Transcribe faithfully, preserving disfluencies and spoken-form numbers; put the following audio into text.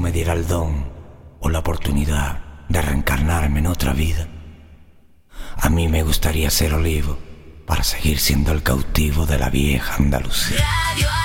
me diera el don o la oportunidad de reencarnarme en otra vida, a mí me gustaría ser olivo para seguir siendo el cautivo de la vieja Andalucía.